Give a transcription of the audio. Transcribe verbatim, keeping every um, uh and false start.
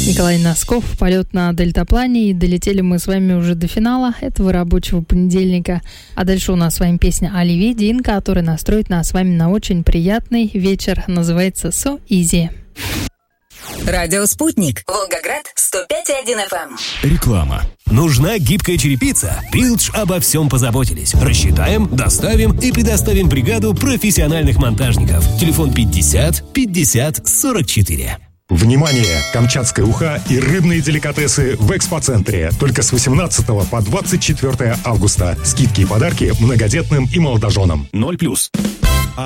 Николай Носков, полет на дельтаплане, и долетели мы с вами уже до финала этого рабочего понедельника. А дальше у нас с вами песня Оливье Дин, который настроит нас с вами на очень приятный вечер. Называется «So Easy». Радио «Спутник». Волгоград, сто пять и один эф эм. Реклама. Нужна гибкая черепица? Билдж обо всем позаботились. Рассчитаем, доставим и предоставим бригаду профессиональных монтажников. Телефон пятьдесят пятьдесят сорок четыре. Внимание! Камчатская уха и рыбные деликатесы в экспоцентре. Только с восемнадцатого по двадцать четвёртое августа. Скидки и подарки многодетным и молодоженам. ноль плюс.